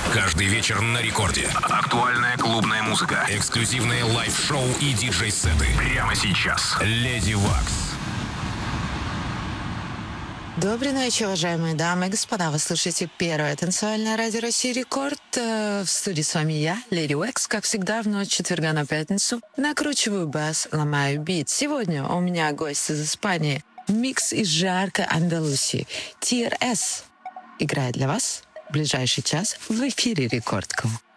Каждый вечер на рекорде. Актуальная клубная музыка. Эксклюзивные лайв-шоу и диджей-сеты. Прямо сейчас. Леди Вакс. Доброй ночи, уважаемые дамы и господа. Вы слушаете первое танцевальное радио России Рекорд. В студии с вами я, Леди Вакс. Как всегда, в ночь четверга на пятницу накручиваю бас, ломаю бит. Сегодня у меня гость из Испании. Микс из жаркой Андалусии. TRS играет для вас в ближайший час в эфире Рекорд.ком.